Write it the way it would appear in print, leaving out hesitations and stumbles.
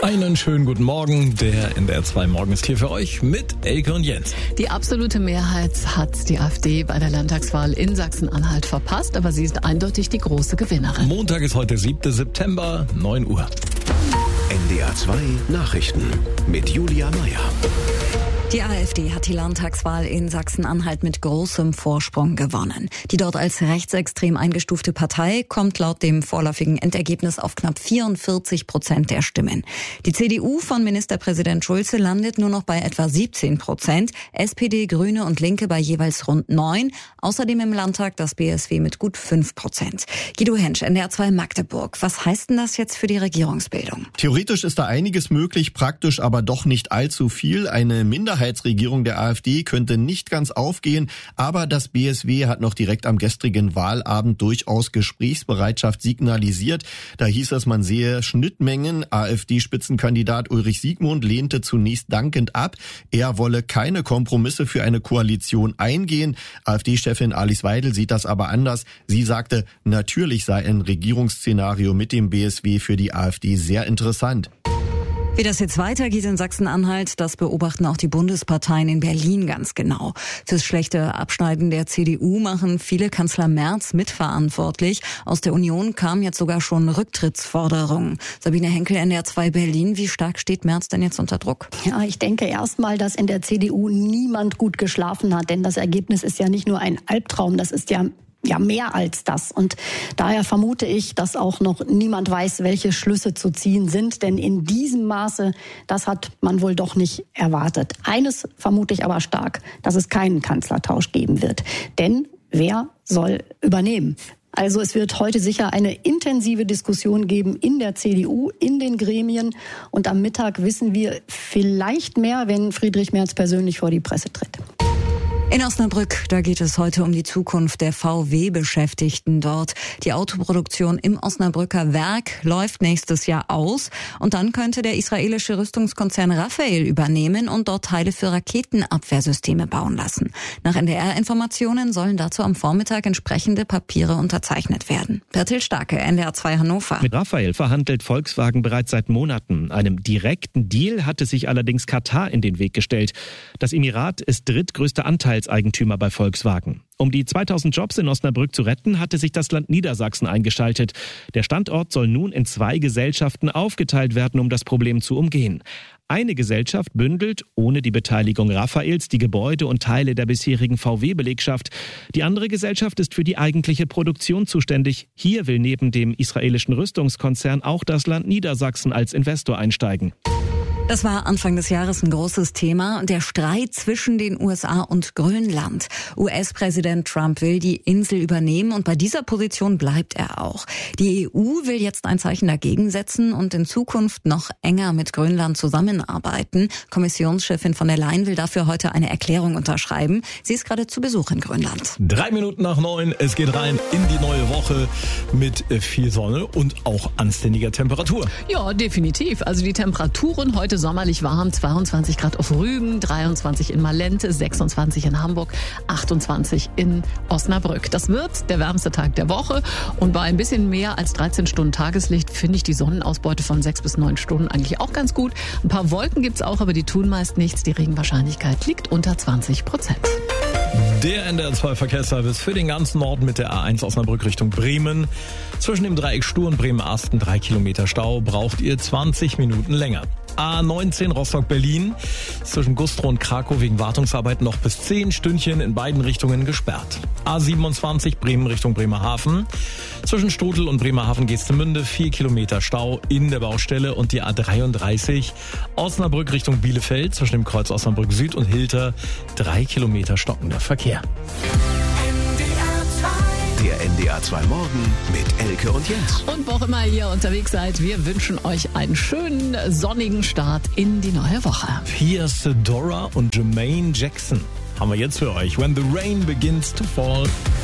Einen schönen guten Morgen. Der NDR 2 Morgen ist hier für euch mit Elke und Jens. Die absolute Mehrheit hat die AfD bei der Landtagswahl in Sachsen-Anhalt verpasst, aber sie ist eindeutig die große Gewinnerin. Montag ist heute 7. September, 9 Uhr. NDR 2 Nachrichten mit Julia Meyer. Die AfD hat die Landtagswahl in Sachsen-Anhalt mit großem Vorsprung gewonnen. Die dort als rechtsextrem eingestufte Partei kommt laut dem vorläufigen Endergebnis auf knapp 44% der Stimmen. Die CDU von Ministerpräsident Schulze landet nur noch bei etwa 17%, SPD, Grüne und Linke bei jeweils rund 9%, außerdem im Landtag das BSW mit gut 5%. Guido Hensch, NDR 2 Magdeburg. Was heißt denn das jetzt für die Regierungsbildung? Theoretisch ist da einiges möglich, praktisch aber doch nicht allzu viel. Eine Minderheitsregierung der AfD könnte nicht ganz aufgehen, aber das BSW hat noch direkt am gestrigen Wahlabend durchaus Gesprächsbereitschaft signalisiert. Da hieß es, man sehe Schnittmengen. AfD-Spitzenkandidat Ulrich Siegmund lehnte zunächst dankend ab. Er wolle keine Kompromisse für eine Koalition eingehen. AfD-Chefin Alice Weidel sieht das aber anders. Sie sagte, natürlich sei ein Regierungsszenario mit dem BSW für die AfD sehr interessant. Wie das jetzt weitergeht in Sachsen-Anhalt, das beobachten auch die Bundesparteien in Berlin ganz genau. Fürs schlechte Abschneiden der CDU machen viele Kanzler Merz mitverantwortlich. Aus der Union kamen jetzt sogar schon Rücktrittsforderungen. Sabine Henkel, NDR 2 Berlin. Wie stark steht Merz denn jetzt unter Druck? Ja, ich denke erstmal, dass in der CDU niemand gut geschlafen hat. Denn das Ergebnis ist ja nicht nur ein Albtraum, das ist ja mehr als das. Und daher vermute ich, dass auch noch niemand weiß, welche Schlüsse zu ziehen sind. Denn in diesem Maße, das hat man wohl doch nicht erwartet. Eines vermute ich aber stark, dass es keinen Kanzlertausch geben wird. Denn wer soll übernehmen? Also es wird heute sicher eine intensive Diskussion geben in der CDU, in den Gremien. Und am Mittag wissen wir vielleicht mehr, wenn Friedrich Merz persönlich vor die Presse tritt. In Osnabrück, da geht es heute um die Zukunft der VW-Beschäftigten dort. Die Autoproduktion im Osnabrücker Werk läuft nächstes Jahr aus und dann könnte der israelische Rüstungskonzern Rafael übernehmen und dort Teile für Raketenabwehrsysteme bauen lassen. Nach NDR-Informationen sollen dazu am Vormittag entsprechende Papiere unterzeichnet werden. Bertil Starke, NDR 2 Hannover. Mit Rafael verhandelt Volkswagen bereits seit Monaten. Einem direkten Deal hatte sich allerdings Katar in den Weg gestellt. Das Emirat ist drittgrößter Anteilseigentümer bei Volkswagen. Um die 2000 Jobs in Osnabrück zu retten, hatte sich das Land Niedersachsen eingeschaltet. Der Standort soll nun in 2 Gesellschaften aufgeteilt werden, um das Problem zu umgehen. Eine Gesellschaft bündelt, ohne die Beteiligung Rafaels, die Gebäude und Teile der bisherigen VW-Belegschaft. Die andere Gesellschaft ist für die eigentliche Produktion zuständig. Hier will neben dem israelischen Rüstungskonzern auch das Land Niedersachsen als Investor einsteigen. Das war Anfang des Jahres ein großes Thema, der Streit zwischen den USA und Grönland. US-Präsident Trump will die Insel übernehmen und bei dieser Position bleibt er auch. Die EU will jetzt ein Zeichen dagegen setzen und in Zukunft noch enger mit Grönland zusammenarbeiten. Kommissionschefin von der Leyen will dafür heute eine Erklärung unterschreiben. Sie ist gerade zu Besuch in Grönland. 3 Minuten nach 9, es geht rein in die neue Woche mit viel Sonne und auch anständiger Temperatur. Ja, definitiv. Also die Temperaturen heute sommerlich warm, 22 Grad auf Rügen, 23 in Malente, 26 in Hamburg, 28 in Osnabrück. Das wird der wärmste Tag der Woche und bei ein bisschen mehr als 13 Stunden Tageslicht finde ich die Sonnenausbeute von 6 bis 9 Stunden eigentlich auch ganz gut. Ein paar Wolken gibt's auch, aber die tun meist nichts. Die Regenwahrscheinlichkeit liegt unter 20%. Der NDR 2 Verkehrsservice für den ganzen Norden mit der A1 Osnabrück Richtung Bremen. Zwischen dem Dreieck Stur und Bremen-Asten 3 Kilometer Stau, braucht ihr 20 Minuten länger. A19 Rostock-Berlin, zwischen Güstrow und Krakow wegen Wartungsarbeiten noch bis 10 Stündchen in beiden Richtungen gesperrt. A27 Bremen Richtung Bremerhaven, zwischen Stotel und Bremerhaven-Geestemünde 4 Kilometer Stau in der Baustelle und die A33 Osnabrück Richtung Bielefeld, zwischen dem Kreuz Osnabrück Süd und Hilter 3 Kilometer stockender Verkehr. Der NDR 2 Morgen mit Elke und Jens. Und wo auch immer ihr unterwegs seid, wir wünschen euch einen schönen, sonnigen Start in die neue Woche. Hier ist Dora und Jermaine Jackson. Haben wir jetzt für euch. When the rain begins to fall.